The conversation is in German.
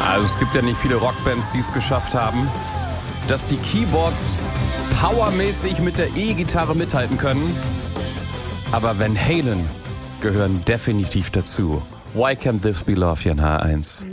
Also es gibt ja nicht viele Rockbands, die es geschafft haben, dass die Keyboards powermäßig mit der E-Gitarre mithalten können. Aber Van Halen gehören definitiv dazu. Why Can't This Be Love hier in H1?